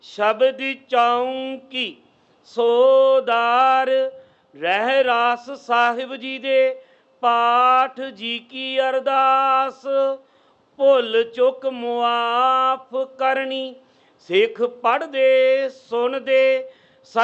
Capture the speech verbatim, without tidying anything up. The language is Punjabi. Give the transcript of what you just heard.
ਸ਼ਬਦ ਚੌਂਕੀ ਸੋਦਾਰ ਰਹਿ ਰਾਸ ਸਾਹਿਬ ਜੀ ਦੇ ਪਾਠ ਜੀ ਕੀ ਅਰਦਾਸ। ਭੁੱਲ ਚੁੱਕ ਮੁਆਫ ਕਰਨੀ, ਸਿੱਖ ਪੜ੍ਹਦੇ ਸੁਣਦੇ